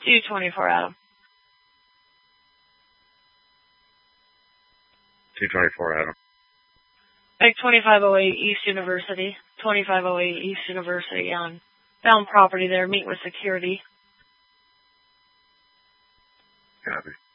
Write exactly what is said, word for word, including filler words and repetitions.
two twenty-four, Adam. two twenty-four, Adam. Like twenty-five oh eight East University. twenty-five oh eight East University on found property there. Meet with security. Copy.